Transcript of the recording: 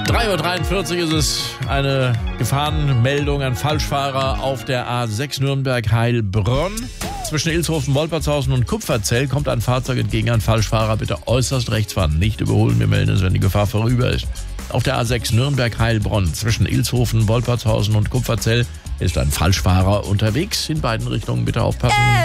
3:43 Uhr ist es. Eine Gefahrenmeldung an Falschfahrer auf der A6 Nürnberg-Heilbronn. Zwischen Ilshofen, Wolpertshausen und Kupferzell kommt ein Fahrzeug entgegen. Ein Falschfahrer bitte äußerst rechts fahren. Nicht überholen, wir melden es, wenn die Gefahr vorüber ist. Auf der A6 Nürnberg-Heilbronn zwischen Ilshofen, Wolpertshausen und Kupferzell ist ein Falschfahrer unterwegs. In beiden Richtungen bitte aufpassen.